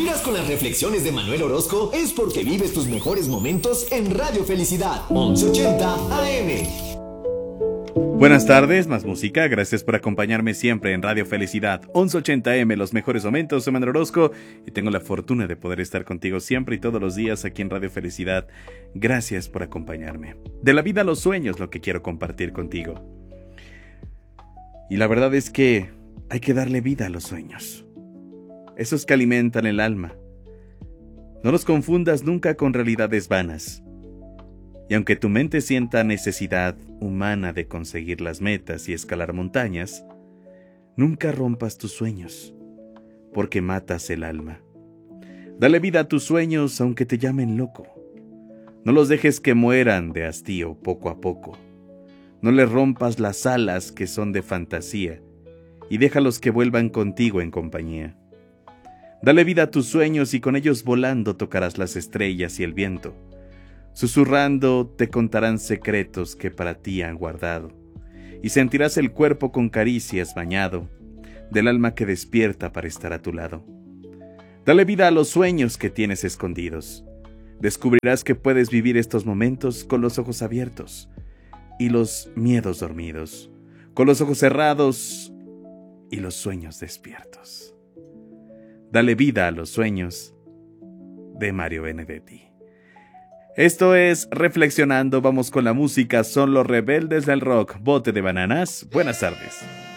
vibras con las reflexiones de Manuel Orozco es porque vives tus mejores momentos en Radio Felicidad 1180 AM. Buenas tardes, más música. Gracias por acompañarme siempre en Radio Felicidad 1180M, los mejores momentos. Soy Manuel Orozco y tengo la fortuna de poder estar contigo siempre y todos los días aquí en Radio Felicidad. Gracias por acompañarme. De la vida a los sueños, lo que quiero compartir contigo. Y la verdad es que hay que darle vida a los sueños. Esos que alimentan el alma. No los confundas nunca con realidades vanas. Y aunque tu mente sienta necesidad humana de conseguir las metas y escalar montañas, nunca rompas tus sueños, porque matas el alma. Dale vida a tus sueños aunque te llamen loco. No los dejes que mueran de hastío poco a poco. No les rompas las alas que son de fantasía y déjalos que vuelvan contigo en compañía. Dale vida a tus sueños y con ellos volando tocarás las estrellas y el viento. Susurrando te contarán secretos que para ti han guardado, y sentirás el cuerpo con caricias bañado, del alma que despierta para estar a tu lado. Dale vida a los sueños que tienes escondidos. Descubrirás que puedes vivir estos momentos con los ojos abiertos, y los miedos dormidos, con los ojos cerrados y los sueños despiertos. Dale vida a los sueños, de Mario Benedetti. Esto es Reflexionando, vamos con la música, son los rebeldes del rock, Bote de Bananas. Buenas tardes.